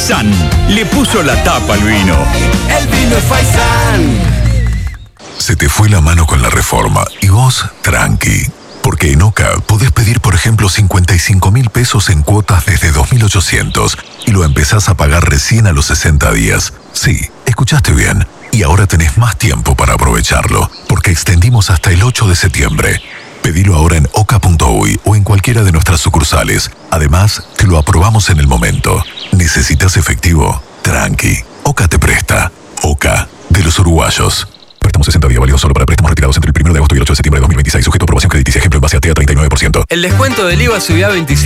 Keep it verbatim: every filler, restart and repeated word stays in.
Faisán le puso la tapa al vino. El vino es Faisán. Se te fue la mano con la reforma y vos, tranqui. Porque en Oca podés pedir, por ejemplo, cincuenta y cinco mil pesos en cuotas desde dos mil ochocientos y lo empezás a pagar recién a los sesenta días. Sí, escuchaste bien. Y ahora tenés más tiempo para aprovecharlo, porque extendimos hasta el ocho de septiembre. Pedilo ahora en oca punto uy o en cualquiera de nuestras sucursales. Además, te lo aprobamos en el momento. ¿Necesitas efectivo? Tranqui. Oca te presta. Oca, de los uruguayos. Préstamos sesenta días, válido solo para préstamos retirados entre el primero de agosto y el ocho de septiembre de dos mil veintiséis, sujeto a aprobación crediticia. Ejemplo en base a T E A treinta y nueve por ciento. El descuento del I V A subió a veinticinco.